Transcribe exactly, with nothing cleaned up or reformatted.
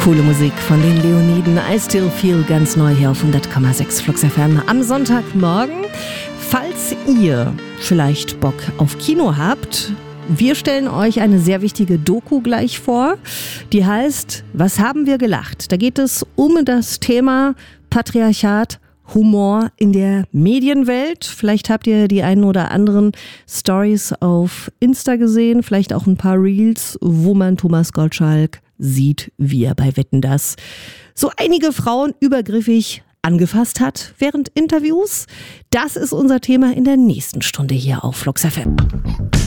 Coole Musik von den Leoniden. I Still Feel, ganz neu hier auf hundert Komma sechs Flux F M am Sonntagmorgen. Falls ihr vielleicht Bock auf Kino habt, wir stellen euch eine sehr wichtige Doku gleich vor. Die heißt Was haben wir gelacht? Da geht es um das Thema Patriarchat, Humor in der Medienwelt. Vielleicht habt ihr die einen oder anderen Stories auf Insta gesehen, vielleicht auch ein paar Reels, wo man Thomas Gottschalk sieht, wie er bei Wetten, dass so einige Frauen übergriffig angefasst hat während Interviews. Das ist unser Thema in der nächsten Stunde hier auf Flux F M.